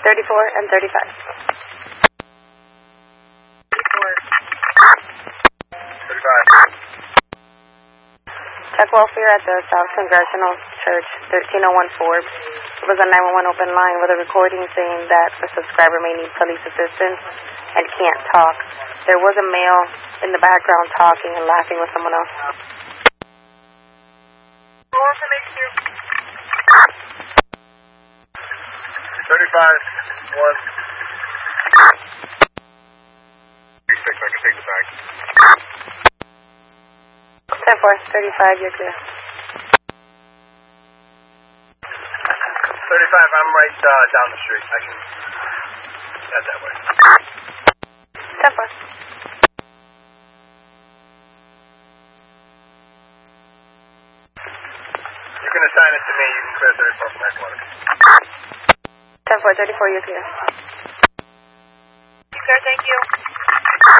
34 and 35. 35. Check welfare at the South Congressional Church, 1301 Forbes. It was a 911 open line with a recording saying that a subscriber may need police assistance and can't talk. There was a male in the background talking and laughing with someone else. 35, 1. 36, I can take the bag. 10-4, 35, you're clear. 35, I'm right down the street. I can head that way. 10-4. You can assign it to me. You can clear 34 from headquarters. 10-4, 34, you're clear. Clear, thank you.